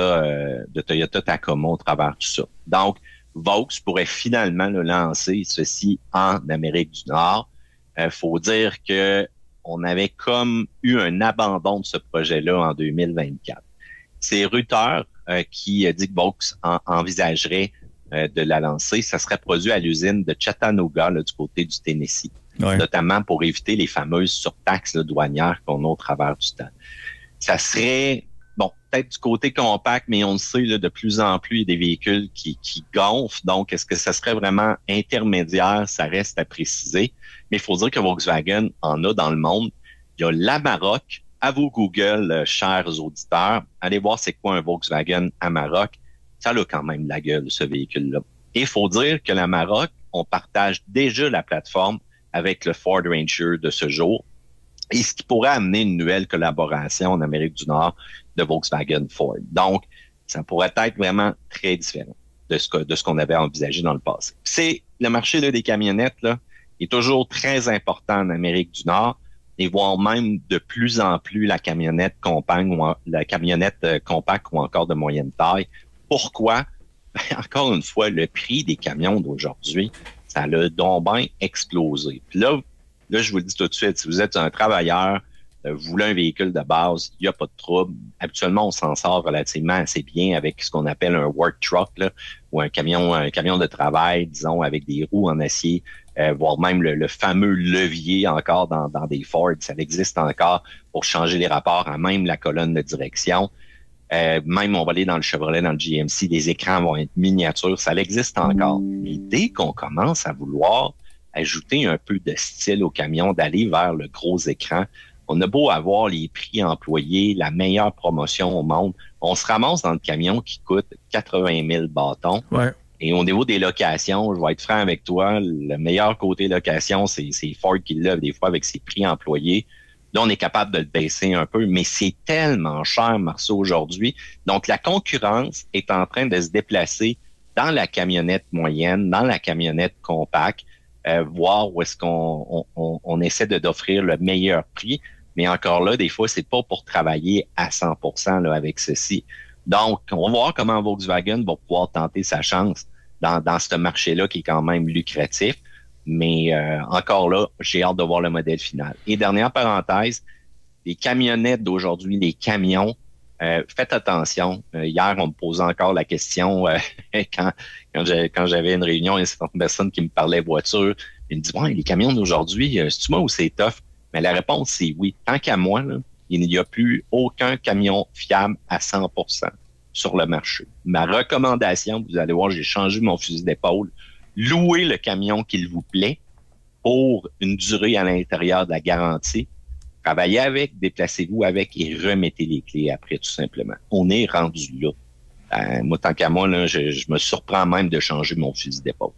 Toyota Tacoma au travers de tout ça. Donc, Vaux pourrait finalement le lancer, ceci en Amérique du Nord. Faut dire que on avait comme eu un abandon de ce projet-là en 2024. C'est Reuters qui dit que Vaux envisagerait de la lancer. Ça serait produit à l'usine de Chattanooga, là, du côté du Tennessee, notamment pour éviter les fameuses surtaxes douanières qu'on a au travers du temps. Ça serait, peut-être du côté compact, mais on le sait, là, de plus en plus, il y a des véhicules qui gonflent. Donc, est-ce que ça serait vraiment intermédiaire? Ça reste à préciser. Mais il faut dire que Volkswagen en a dans le monde. Il y a l'Amarok. À vos Google, chers auditeurs, allez voir c'est quoi un Volkswagen Amarok. Ça a quand même la gueule, ce véhicule-là. Et il faut dire que l'Amarok, on partage déjà la plateforme avec le Ford Ranger de ce jour. Et ce qui pourrait amener une nouvelle collaboration en Amérique du Nord de Volkswagen Ford. Donc, ça pourrait être vraiment très différent de ce qu'on avait envisagé dans le passé. C'est le marché là, des camionnettes là, est toujours très important en Amérique du Nord, et voire même de plus en plus la camionnette compacte ou encore de moyenne taille. Pourquoi? Encore une fois, le prix des camions d'aujourd'hui, ça a donc bien explosé. Puis là, je vous le dis tout de suite, si vous êtes un travailleur, vous voulez un véhicule de base, il n'y a pas de trouble. Habituellement, on s'en sort relativement assez bien avec ce qu'on appelle un work truck, là, ou un camion de travail, disons, avec des roues en acier, voire même le fameux levier encore dans des Ford. Ça existe encore pour changer les rapports à même la colonne de direction. Même on va aller dans le Chevrolet, dans le GMC, les écrans vont être miniatures, ça existe encore. Mais dès qu'on commence à vouloir ajouter un peu de style au camion, d'aller vers le gros écran, on a beau avoir les prix employés, la meilleure promotion au monde, on se ramasse dans le camion qui coûte 80 000 bâtons. Ouais. Et au niveau des locations, je vais être franc avec toi, le meilleur côté location, c'est Ford qui l'a des fois avec ses prix employés. Là, on est capable de le baisser un peu, mais c'est tellement cher, Marceau, aujourd'hui. Donc, la concurrence est en train de se déplacer dans la camionnette moyenne, dans la camionnette compacte, voir où est-ce qu'on essaie d'offrir le meilleur prix. Mais encore là, des fois, c'est pas pour travailler à 100% là, avec ceci. Donc, on va voir comment Volkswagen va pouvoir tenter sa chance dans ce marché-là qui est quand même lucratif. Mais encore là, j'ai hâte de voir le modèle final. Et dernière parenthèse, les camionnettes d'aujourd'hui, les camions, faites attention. Hier, on me posait encore la question quand j'avais une réunion, il y a certaines personnes qui me parlaient voiture. Ils me disent, ouais, les camions d'aujourd'hui, c'est-tu moi ou c'est tough? Mais la réponse, c'est oui. Tant qu'à moi, là, il n'y a plus aucun camion fiable à 100% sur le marché. Ma recommandation, vous allez voir, j'ai changé mon fusil d'épaule. Louez le camion qu'il vous plaît pour une durée à l'intérieur de la garantie. Travaillez avec, déplacez-vous avec et remettez les clés après, tout simplement. On est rendu là. Moi, tant qu'à moi, là, je me surprends même de changer mon fusil d'épaule.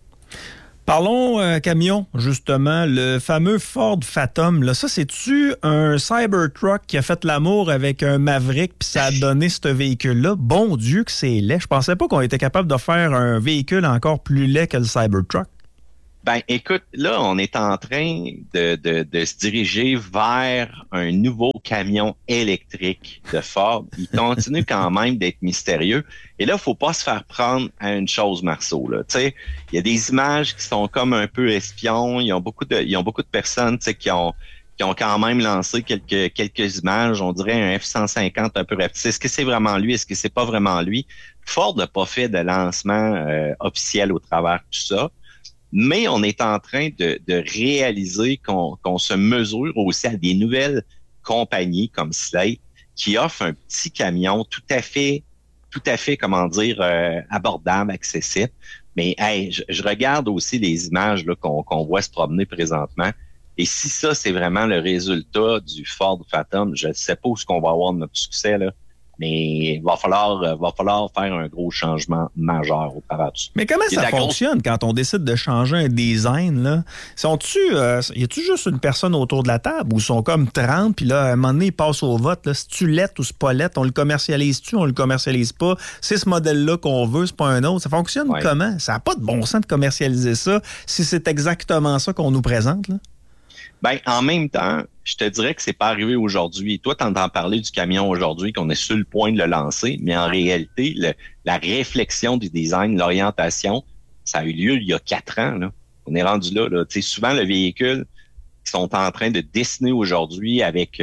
Parlons camion, justement. Le fameux Ford Phantom, là, ça, c'est-tu un Cybertruck qui a fait l'amour avec un Maverick puis ça a donné ce véhicule-là? Bon Dieu que c'est laid. Je pensais pas qu'on était capable de faire un véhicule encore plus laid que le Cybertruck. Ben, écoute, là, on est en train de se diriger vers un nouveau camion électrique de Ford. Il continue quand même d'être mystérieux. Et là, faut pas se faire prendre à une chose, Marceau, là. Tu sais, il y a des images qui sont comme un peu espions. Ils ont beaucoup de personnes, tu sais, qui ont quand même lancé quelques images. On dirait un F-150 un peu rapide. Est-ce que c'est vraiment lui? Est-ce que c'est pas vraiment lui? Ford n'a pas fait de lancement officiel au travers de tout ça. Mais on est en train de réaliser qu'on se mesure aussi à des nouvelles compagnies comme Slate qui offrent un petit camion tout à fait, comment dire, abordable, accessible. Mais hey, je regarde aussi les images là, qu'on voit se promener présentement. Et si ça, c'est vraiment le résultat du Ford Phantom, je ne sais pas où est-ce qu'on va avoir notre succès, là. Mais il va falloir faire un gros changement majeur au travers de ça. Mais comment ça fonctionne quand on décide de changer un design, là? Y a-tu juste une personne autour de la table ou sont comme 30 puis là, à un moment donné, ils passent au vote, là? C'est-tu lettre ou c'est pas lettre? On le commercialise-tu? On le commercialise pas? C'est ce modèle-là qu'on veut, c'est pas un autre. Ça fonctionne comment? Ça n'a pas de bon sens de commercialiser ça si c'est exactement ça qu'on nous présente, là? Ben, en même temps, je te dirais que c'est pas arrivé aujourd'hui. Toi, tu entends parler du camion aujourd'hui, qu'on est sur le point de le lancer, mais en réalité, la réflexion du design, l'orientation, ça a eu lieu il y a 4 ans. Là. On est rendu là. Tu sais, souvent, le véhicule qui sont en train de dessiner aujourd'hui avec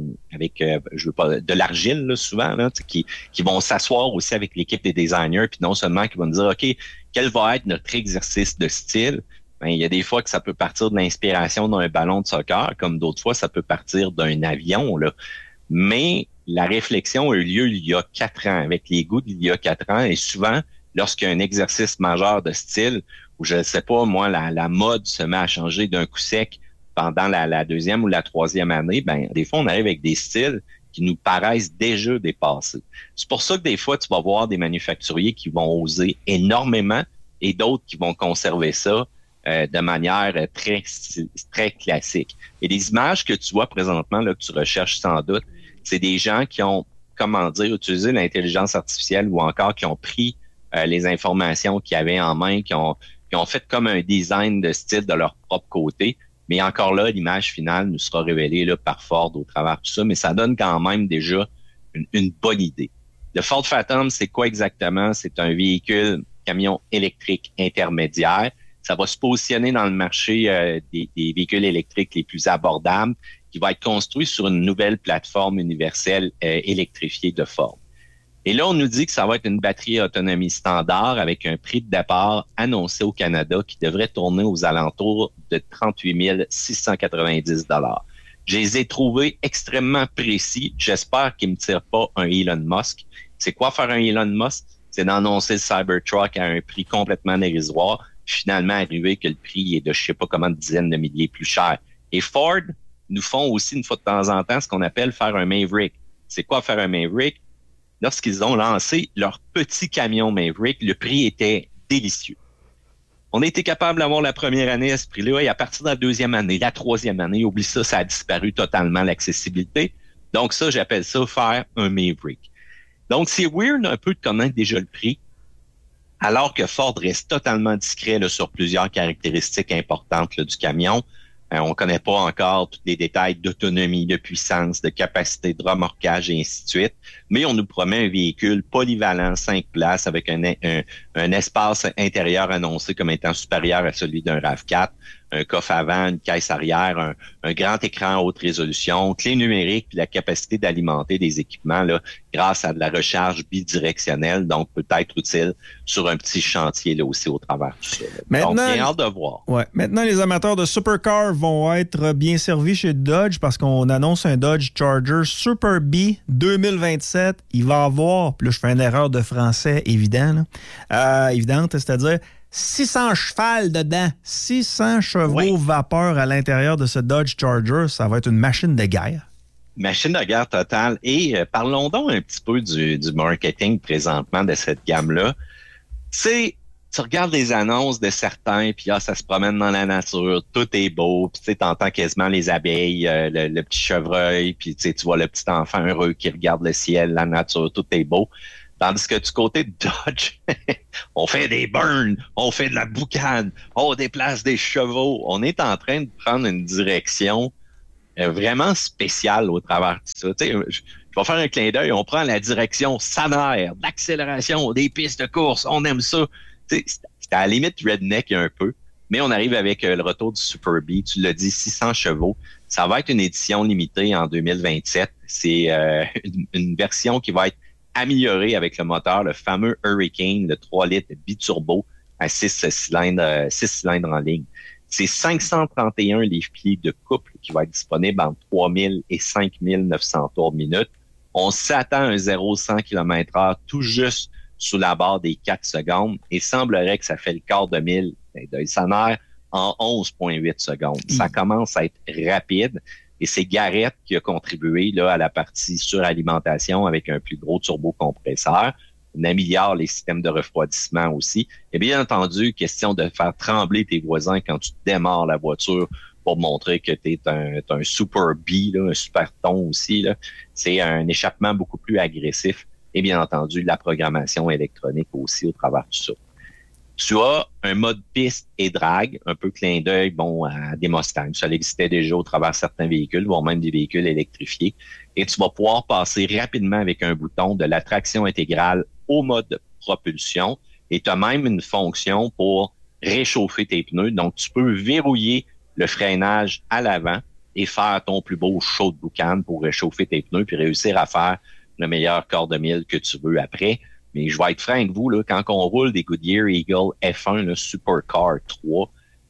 je veux pas de l'argile, là, souvent, là, qui vont s'asseoir aussi avec l'équipe des designers, puis non seulement qui vont nous dire, OK, quel va être notre exercice de style? Ben, il y a des fois que ça peut partir de l'inspiration d'un ballon de soccer, comme d'autres fois, ça peut partir d'un avion, là. Mais la réflexion a eu lieu il y a 4 ans, avec les goûts d'il y a 4 ans. Et souvent, lorsqu'il y a un exercice majeur de style, où je ne sais pas, moi, la mode se met à changer d'un coup sec pendant la deuxième ou la troisième année, ben, des fois, on arrive avec des styles qui nous paraissent déjà dépassés. C'est pour ça que des fois, tu vas voir des manufacturiers qui vont oser énormément et d'autres qui vont conserver ça de manière très classique. Et les images que tu vois présentement, là, que tu recherches sans doute, c'est des gens qui ont, comment dire, utilisé l'intelligence artificielle ou encore qui ont pris les informations qu'ils avaient en main, qui ont fait comme un design de style de leur propre côté. Mais encore là, l'image finale nous sera révélée là, par Ford au travers de tout ça, mais ça donne quand même déjà une bonne idée. Le Ford Phantom, c'est quoi exactement? C'est un véhicule camion électrique intermédiaire. Ça va se positionner dans le marché des véhicules électriques les plus abordables, qui va être construit sur une nouvelle plateforme universelle électrifiée de Ford. Et là, on nous dit que ça va être une batterie autonomie standard avec un prix de départ annoncé au Canada qui devrait tourner aux alentours de 38 690 $. Je les ai trouvés extrêmement précis. J'espère qu'ils ne me tirent pas un Elon Musk. C'est quoi faire un Elon Musk? C'est d'annoncer le Cybertruck à un prix complètement dérisoire. Finalement, arrivé que le prix est de je sais pas comment de dizaines de milliers plus cher. Et Ford, nous font aussi une fois de temps en temps ce qu'on appelle faire un Maverick. C'est quoi faire un Maverick? Lorsqu'ils ont lancé leur petit camion Maverick, le prix était délicieux. On a été capable d'avoir la première année à ce prix-là et à partir de la deuxième année, la troisième année, oublie ça, ça a disparu totalement l'accessibilité. Donc ça, j'appelle ça faire un Maverick. Donc c'est weird un peu de connaître déjà le prix, alors que Ford reste totalement discret là, sur plusieurs caractéristiques importantes là, du camion. On ne connaît pas encore tous les détails d'autonomie, de puissance, de capacité de remorquage et ainsi de suite. Mais on nous promet un véhicule polyvalent, 5 places, avec un espace intérieur annoncé comme étant supérieur à celui d'un RAV4, un coffre avant, une caisse arrière, un grand écran à haute résolution, clé numérique, puis la capacité d'alimenter des équipements là, grâce à de la recharge bidirectionnelle, donc peut-être utile sur un petit chantier là aussi au travers de tout ça. Maintenant, donc, bien hâte de voir. Ouais. Maintenant, les amateurs de supercar vont être bien servis chez Dodge parce qu'on annonce un Dodge Charger Super B 2027. Il va avoir, puis là, je fais une erreur de français évidente, c'est-à-dire 600 chevaux dedans, 600 chevaux vapeur à l'intérieur de ce Dodge Charger. Ça va être une machine de guerre. Machine de guerre totale. Et parlons donc un petit peu du marketing présentement de cette gamme-là. Tu regardes les annonces de certains, puis ça se promène dans la nature, tout est beau, puis tu entends quasiment les abeilles, le petit chevreuil, puis tu vois le petit enfant heureux qui regarde le ciel, la nature, tout est beau. Tandis que du côté de Dodge, on fait des burns, on fait de la boucane, on déplace des chevaux. On est en train de prendre une direction vraiment spéciale au travers de ça. Je vais faire un clin d'œil, on prend la direction sanaire, l'accélération, des pistes de course, on aime ça. C'est à la limite redneck un peu, mais on arrive avec le retour du Super B, tu l'as dit, 600 chevaux. Ça va être une édition limitée en 2027. C'est une version qui va être amélioré avec le moteur, le fameux Hurricane de 3 litres biturbo à 6 cylindres en ligne. C'est 531 livres-pieds de couple qui va être disponible entre 3000 et 5900 tours minute. On s'attend à un 0-100 km/h tout juste sous la barre des 4 secondes et semblerait que ça fait le quart de mille d'un Sanair en 11,8 secondes. Ça commence à être rapide. Et c'est Garrett qui a contribué là, à la partie suralimentation avec un plus gros turbocompresseur. On améliore les systèmes de refroidissement aussi. Et bien entendu, question de faire trembler tes voisins quand tu démarres la voiture pour montrer que tu es un Super B, là, un super ton aussi. Là. C'est un échappement beaucoup plus agressif. Et bien entendu, la programmation électronique aussi au travers de tout ça. Tu as un mode piste et drag, un peu clin d'œil à des Mustangs. Ça existait déjà au travers de certains véhicules, voire même des véhicules électrifiés. Et tu vas pouvoir passer rapidement avec un bouton de la traction intégrale au mode propulsion. Et tu as même une fonction pour réchauffer tes pneus. Donc, tu peux verrouiller le freinage à l'avant et faire ton plus beau show de boucan pour réchauffer tes pneus puis réussir à faire le meilleur quart de mille que tu veux après. Mais je vais être franc avec vous, là, quand on roule des Goodyear Eagle F1 là, Supercar 3,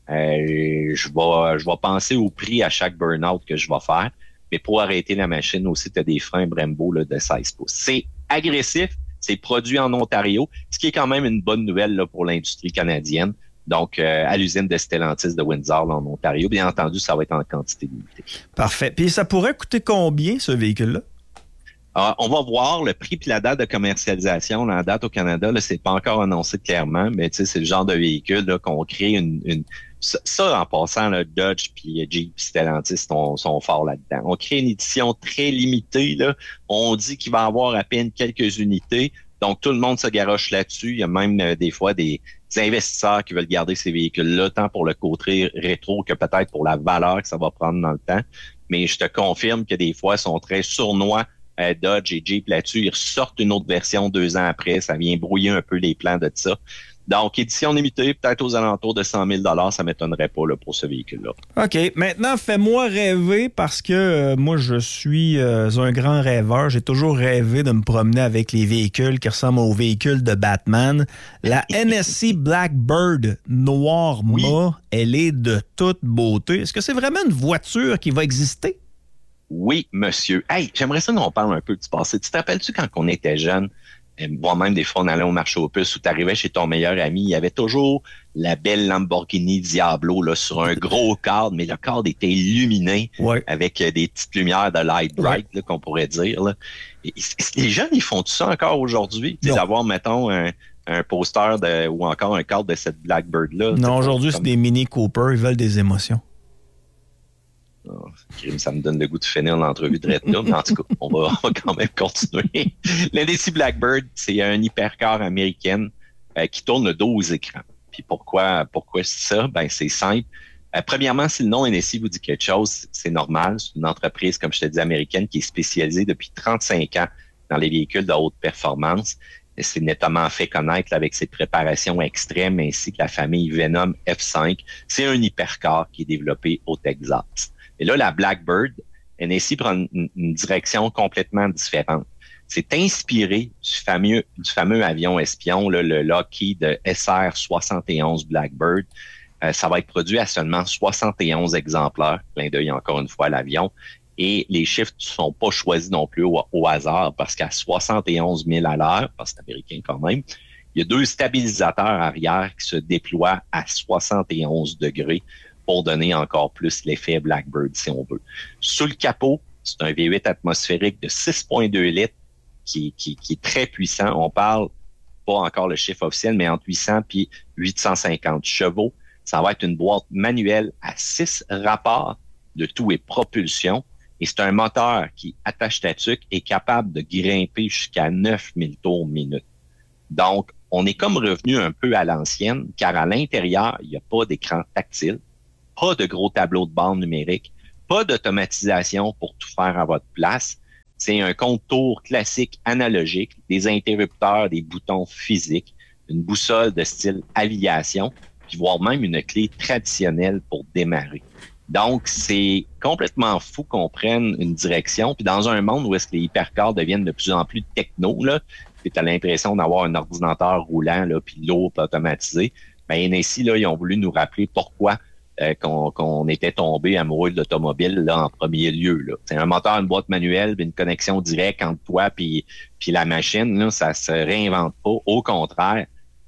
je vais penser au prix à chaque burn-out que je vais faire. Mais pour arrêter la machine aussi, tu as des freins Brembo là, de 16 pouces. C'est agressif, c'est produit en Ontario, ce qui est quand même une bonne nouvelle là, pour l'industrie canadienne. Donc, à l'usine de Stellantis de Windsor là, en Ontario. Bien entendu, ça va être en quantité limitée. Parfait. Puis ça pourrait coûter combien, ce véhicule-là? On va voir le prix puis la date de commercialisation. La date au Canada, là, c'est pas encore annoncé clairement, mais c'est le genre de véhicule là, qu'on crée Ça, en passant, là, Dodge puis Jeep puis Stellantis sont forts là-dedans. On crée une édition très limitée. Là. On dit qu'il va y avoir à peine quelques unités. Donc, tout le monde se garoche là-dessus. Il y a même des fois des investisseurs qui veulent garder ces véhicules-là, tant pour le côté rétro que peut-être pour la valeur que ça va prendre dans le temps. Mais je te confirme que des fois, ils sont très sournois. Dodge et Jeep là-dessus, ils ressortent une autre version 2 ans après. Ça vient brouiller un peu les plans de ça. Donc, édition limitée, peut-être aux alentours de 100 000 ça ne m'étonnerait pas là, pour ce véhicule-là. OK. Maintenant, fais-moi rêver parce que moi, je suis un grand rêveur. J'ai toujours rêvé de me promener avec les véhicules qui ressemblent aux véhicules de Batman. La NSC Blackbird Noir Mât, elle est de toute beauté. Est-ce que c'est vraiment une voiture qui va exister? Oui, monsieur. Hey, j'aimerais ça qu'on parle un peu du passé. Tu te rappelles-tu quand on était jeune, Moi-même, des fois, on allait au marché aux puces où tu arrivais chez ton meilleur ami, il y avait toujours la belle Lamborghini Diablo là, sur un gros cadre, mais le cadre était illuminé avec des petites lumières de light bright là, qu'on pourrait dire. Là. Et les jeunes, ils font tout ça encore aujourd'hui? D'avoir, mettons, un poster ou encore un cadre de cette Blackbird-là. Non, aujourd'hui, c'est des Mini Cooper, ils veulent des émotions. Oh, ça me donne le goût de finir l'entrevue de Red là, mais en tout cas, on va quand même continuer. L'NSI Blackbird, c'est un hypercar américaine qui tourne le 12 écrans. Puis pourquoi c'est ça? Ben, c'est simple. Premièrement, si le nom NSI vous dit quelque chose, c'est normal. C'est une entreprise, comme je te dis, américaine qui est spécialisée depuis 35 ans dans les véhicules de haute performance. C'est nettement fait connaître là, avec ses préparations extrêmes ainsi que la famille Venom F5. C'est un hypercar qui est développé au Texas. Et là, la Blackbird, NSI prend une direction complètement différente. C'est inspiré du fameux avion espion, là, le Lockheed SR-71 Blackbird. Ça va être produit à seulement 71 exemplaires, clin d'œil encore une fois à l'avion. Et les chiffres ne sont pas choisis non plus au hasard parce qu'à 71 000 à l'heure, parce que c'est américain quand même, il y a 2 stabilisateurs arrière qui se déploient à 71 degrés pour donner encore plus l'effet Blackbird, si on veut. Sous le capot, c'est un V8 atmosphérique de 6,2 litres qui est très puissant. On parle, pas encore le chiffre officiel, mais entre 800 et 850 chevaux. Ça va être une boîte manuelle à 6 rapports de tout et propulsion. Et c'est un moteur qui, attache ta tuque, est capable de grimper jusqu'à 9000 tours minute. Donc, on est comme revenu un peu à l'ancienne, car à l'intérieur, il n'y a pas d'écran tactile, pas de gros tableau de bord numérique, pas d'automatisation pour tout faire à votre place. C'est un compte-tour classique analogique, des interrupteurs, des boutons physiques, une boussole de style aviation, puis voire même une clé traditionnelle pour démarrer. Donc, c'est complètement fou qu'on prenne une direction. Puis dans un monde où est-ce que les hypercars deviennent de plus en plus techno, là, tu as l'impression d'avoir un ordinateur roulant, là, puis lourd, automatisé. Ben, NSI, là, ils ont voulu nous rappeler pourquoi qu'on était tombé amoureux de l'automobile là en premier lieu. Là. C'est un moteur, une boîte manuelle, une connexion directe entre toi puis la machine. Là, ça se réinvente pas. Au contraire,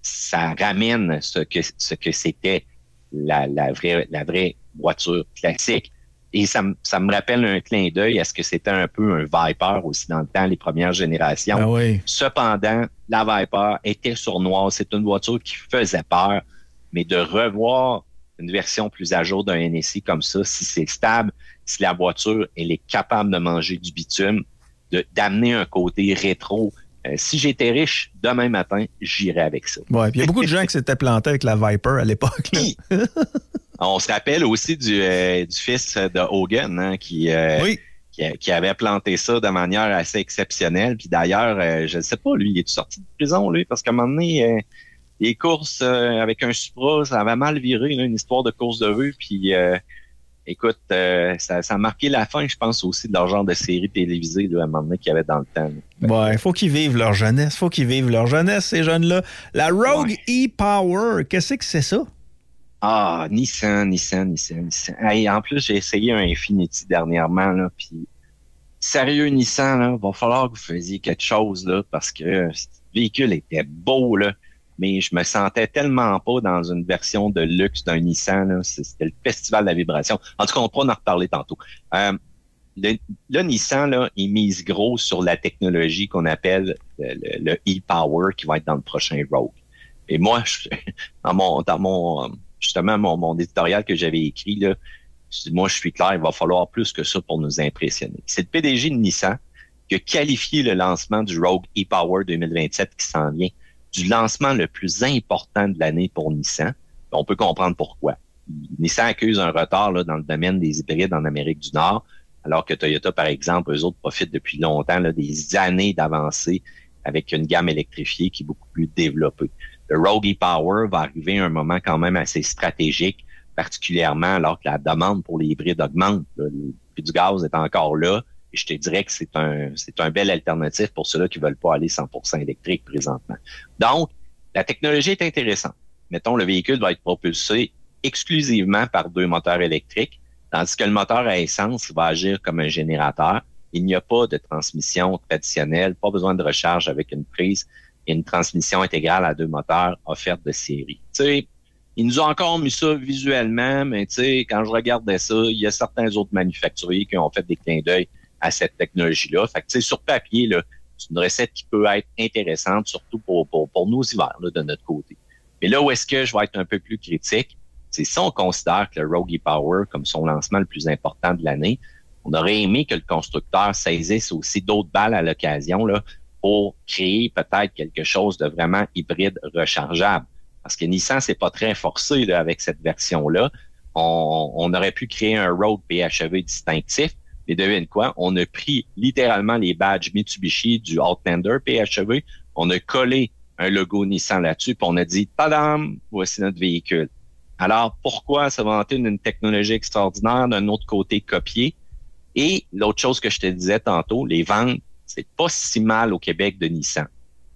ça ramène ce que c'était la vraie voiture classique. Et ça me rappelle un clin d'œil à ce que c'était un peu un Viper aussi dans le temps, les premières générations. Ah oui. Cependant, la Viper était sournoise. C'est une voiture qui faisait peur. Mais de revoir une version plus à jour d'un NSI comme ça, si c'est stable, si la voiture elle est capable de manger du bitume, d'amener un côté rétro. Si j'étais riche, demain matin, j'irais avec ça. Ouais, puis il y a beaucoup de gens qui s'étaient plantés avec la Viper à l'époque. On se rappelle aussi du fils de Hogan, hein, qui avait planté ça de manière assez exceptionnelle. Puis d'ailleurs, je ne sais pas, lui, il est sorti de prison, lui, parce qu'à un moment donné, les courses avec un Supra, ça avait mal viré, là, une histoire de course de rue. Puis, écoute, ça a marqué la fin, je pense, aussi de leur genre de série télévisée là, à un moment donné qu'il y avait dans le temps. Ouais, il faut qu'ils vivent leur jeunesse. Ces jeunes-là. La Rogue e-Power, qu'est-ce que c'est ça? Ah, Nissan. Hey, en plus, j'ai essayé un Infiniti dernièrement, là, puis sérieux, Nissan, là, va falloir que vous faisiez quelque chose, là, parce que le véhicule était beau, là. Mais je me sentais tellement pas dans une version de luxe d'un Nissan. Là. C'était le festival de la vibration. En tout cas, on pourra en reparler tantôt. Le Nissan, là, il mise gros sur la technologie qu'on appelle le e-Power qui va être dans le prochain Rogue. Et moi, justement, mon éditorial que j'avais écrit, là, moi, je suis clair, il va falloir plus que ça pour nous impressionner. C'est le PDG de Nissan qui a qualifié le lancement du Rogue e-Power 2027 qui s'en vient du lancement le plus important de l'année pour Nissan. On peut comprendre pourquoi. Nissan accuse un retard là, dans le domaine des hybrides en Amérique du Nord, alors que Toyota, par exemple, eux autres profitent depuis longtemps là, des années d'avancée avec une gamme électrifiée qui est beaucoup plus développée. Le Rogue e-Power va arriver à un moment quand même assez stratégique, particulièrement alors que la demande pour les hybrides augmente. Là. Le prix du gaz est encore là. Et je te dirais que c'est un bel alternatif pour ceux-là qui veulent pas aller 100% électrique présentement. Donc, la technologie est intéressante. Mettons, le véhicule va être propulsé exclusivement par 2 moteurs électriques, tandis que le moteur à essence va agir comme un générateur. il n'y a pas de transmission traditionnelle, pas besoin de recharge avec une prise et une transmission intégrale à 2 moteurs offerte de série. Tu sais, ils nous ont encore mis ça visuellement, mais tu sais, quand je regardais ça, il y a certains autres manufacturiers qui ont fait des clins d'œil à cette technologie-là. Fait que tu sais, sur papier, là, c'est une recette qui peut être intéressante, surtout pour nos hivers, là, de notre côté. Mais là où est-ce que je vais être un peu plus critique, c'est si on considère que le Rogue e-Power comme son lancement le plus important de l'année, on aurait aimé que le constructeur saisisse aussi d'autres balles à l'occasion là pour créer peut-être quelque chose de vraiment hybride rechargeable. Parce que Nissan, c'est pas très forcé là, avec cette version-là. On aurait pu créer un Rogue PHEV distinctif, mais devine quoi? On a pris littéralement les badges Mitsubishi du Outlander PHEV, on a collé un logo Nissan là-dessus, puis on a dit « Tadam! Voici notre véhicule ». Alors, pourquoi se vanter d'une technologie extraordinaire, d'un autre côté copier? Et l'autre chose que je te disais tantôt, les ventes, c'est pas si mal au Québec de Nissan.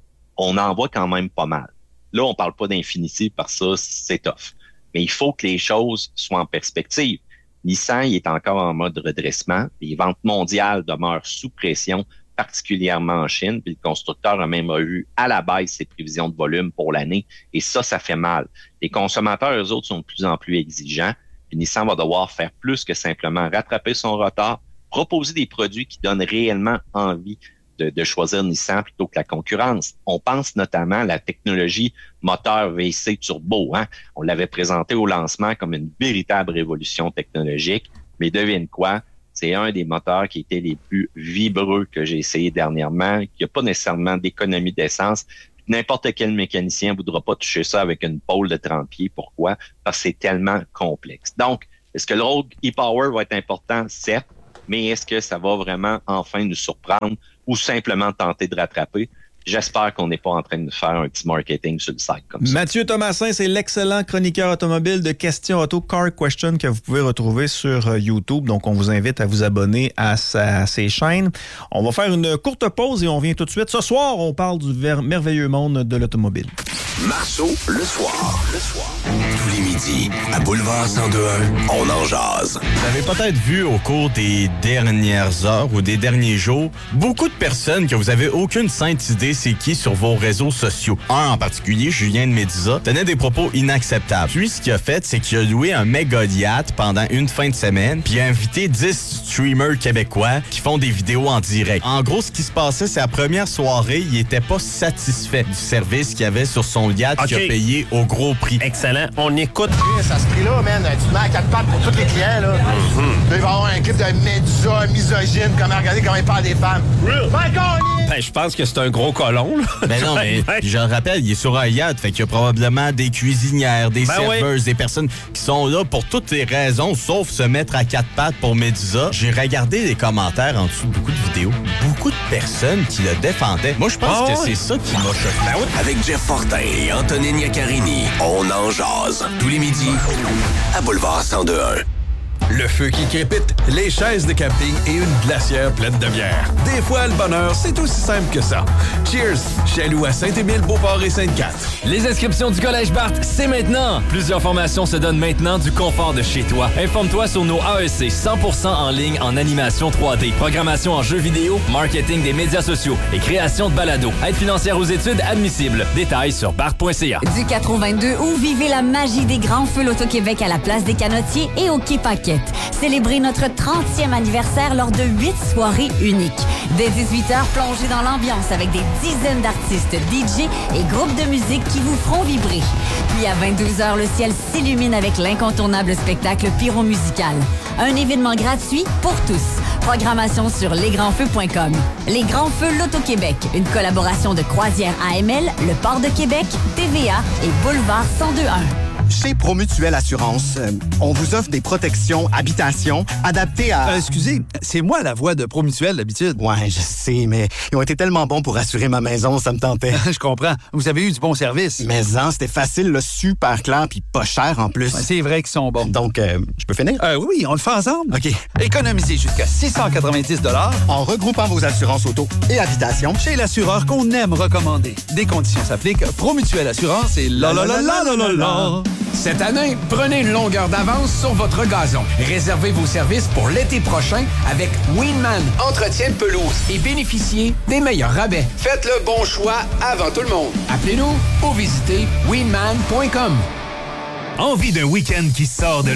On en voit quand même pas mal. Là, on parle pas d'Infiniti parce que ça, c'est tough. Mais il faut que les choses soient en perspective. Nissan, il est encore en mode redressement. Les ventes mondiales demeurent sous pression, particulièrement en Chine. Puis le constructeur a même revu à la baisse ses prévisions de volume pour l'année. Et ça fait mal. Les consommateurs, eux autres, sont de plus en plus exigeants. Puis Nissan va devoir faire plus que simplement rattraper son retard, proposer des produits qui donnent réellement envie de choisir Nissan plutôt que la concurrence. On pense notamment à la technologie moteur VC turbo. Hein? On l'avait présenté au lancement comme une véritable révolution technologique. Mais devine quoi? C'est un des moteurs qui était les plus vibreux que j'ai essayé dernièrement, qui n'a pas nécessairement d'économie d'essence. N'importe quel mécanicien ne voudra pas toucher ça avec une pôle de 30 pieds. Pourquoi? Parce que c'est tellement complexe. Donc, est-ce que le Rogue e-Power va être important? Certes. Mais est-ce que ça va vraiment enfin nous surprendre ou simplement tenter de rattraper? J'espère qu'on n'est pas en train de faire un petit marketing sur le site comme ça. Mathieu Thomasin, c'est l'excellent chroniqueur automobile de Questions Auto, Car Question, que vous pouvez retrouver sur YouTube. Donc, on vous invite à vous abonner à ses chaînes. On va faire une courte pause et on revient tout de suite. Ce soir, on parle du merveilleux monde de l'automobile. Marceau, le soir. Tous les midis, à Boulevard 102.1, on en jase. Vous avez peut-être vu au cours des dernières heures ou des derniers jours, beaucoup de personnes que vous avez aucune sainte idée c'est qui sur vos réseaux sociaux. Un en particulier, Julien de Médisa, tenait des propos inacceptables. Puis, ce qu'il a fait, c'est qu'il a loué un méga yacht pendant une fin de semaine, puis il a invité 10 streamers québécois qui font des vidéos en direct. En gros, ce qui se passait, c'est la première soirée, il était pas satisfait du service qu'il y avait sur son yacht qu'il a payé au gros prix. Excellent. On écoute. À ce prix-là, man, tu te mets à 4 pattes pour tous les clients, là. Il va y avoir un clip de Médusa, misogyne, regardez comment il parle des femmes. Ben, je pense que c'est un gros colon, là. Ben non, mais je le rappelle, il est sur un yacht, fait qu'il y a probablement des cuisinières, des serveuses, des personnes qui sont là pour toutes les raisons, sauf se mettre à 4 pattes pour Médusa. J'ai regardé les commentaires en dessous de beaucoup de vidéos. Beaucoup de personnes qui le défendaient. Moi, je pense que c'est ça qui m'a choqué. Avec Jeff Fortin et Antonine Iaccarini, on en jase. Tous les midis, à Boulevard 102.1. Le feu qui crépite, les chaises de camping et une glacière pleine de bière. Des fois, le bonheur, c'est aussi simple que ça. Cheers! Chez Lou à Saint-Émile, Beauport et Sainte-Cathe. Les inscriptions du Collège Barthes, c'est maintenant! Plusieurs formations se donnent maintenant du confort de chez toi. Informe-toi sur nos AEC 100% en ligne en animation 3D, programmation en jeux vidéo, marketing des médias sociaux et création de balados. Aide financière aux études admissible. Détails sur barthes.ca. Du 4 au 22 août, vivez la magie des grands feux l'Auto-Québec à la place des Canotiers et au Quai Paquette. Célébrez notre 30e anniversaire lors de 8 soirées uniques. Dès 18h, plongez dans l'ambiance avec des dizaines d'artistes, DJ et groupes de musique qui vous feront vibrer. Puis à 22h, le ciel s'illumine avec l'incontournable spectacle pyromusical. Un événement gratuit pour tous. Programmation sur lesgrandsfeux.com. Les Grands Feux l'Auto-Québec, une collaboration de Croisière AML, le Port de Québec, TVA et Boulevard 102.1. Chez Promutuelle Assurance, on vous offre des protections habitation adaptées à... Excusez, c'est moi la voix de Promutuelle d'habitude. Ouais, je sais, mais ils ont été tellement bons pour assurer ma maison, ça me tentait. Je comprends. Vous avez eu du bon service. Mais c'était facile, là, super clair, puis pas cher en plus. Ouais, c'est vrai qu'ils sont bons. Donc, je peux finir? Oui, on le fait ensemble. OK. Économisez jusqu'à 690 $ en regroupant vos assurances auto et habitation chez l'assureur qu'on aime recommander. Des conditions s'appliquent. Promutuelle Assurance et la la la la la la la. Cette année, prenez une longueur d'avance sur votre gazon. Réservez vos services pour l'été prochain avec Winman Entretien de pelouse et bénéficiez des meilleurs rabais. Faites le bon choix avant tout le monde. Appelez-nous ou visitez winman.com. Envie d'un week-end qui sort de